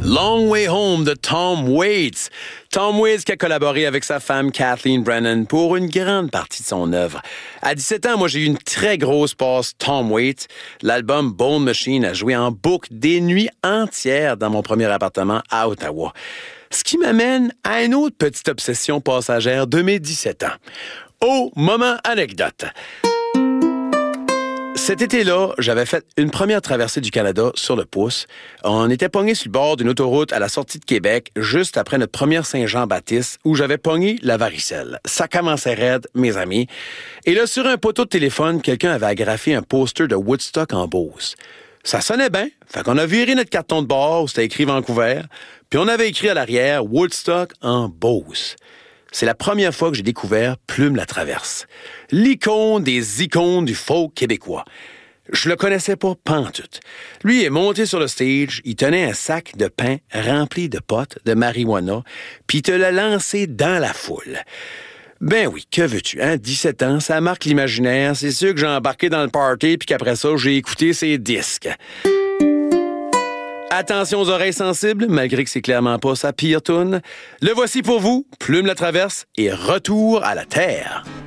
Long Way Home de Tom Waits. Tom Waits qui a collaboré avec sa femme Kathleen Brennan pour une grande partie de son œuvre. À 17 ans, moi, j'ai eu une très grosse passe Tom Waits. L'album Bone Machine a joué en boucle des nuits entières dans mon premier appartement à Ottawa. Ce qui m'amène à une autre petite obsession passagère de mes 17 ans. Oh, moment anecdote. Cet été-là, j'avais fait une première traversée du Canada sur le pouce. On était pogné sur le bord d'une autoroute à la sortie de Québec, juste après notre première Saint-Jean-Baptiste, où j'avais pogné la varicelle. Ça commençait raide, mes amis. Et là, sur un poteau de téléphone, quelqu'un avait agrafé un poster de Woodstock en Beauce. Ça sonnait bien, fait qu'on a viré notre carton de bord où c'était écrit Vancouver, puis on avait écrit à l'arrière Woodstock en Beauce. C'est la première fois que j'ai découvert Plume la Traverse, l'icône des icônes du folk québécois. Je le connaissais pas pantoute. Lui est monté sur le stage, il tenait un sac de pain rempli de potes de marijuana, puis il te l'a lancé dans la foule. Ben oui, que veux-tu, hein? 17 ans, ça marque l'imaginaire. C'est sûr que j'ai embarqué dans le party puis qu'après ça, j'ai écouté ses disques. Attention aux oreilles sensibles, malgré que c'est clairement pas sa pire toune. Le voici pour vous, Plume la Traverse et Retour à la Terre.